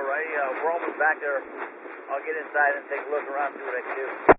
Ray. We're almost back there. I'll get inside and take a look around, see what I can do.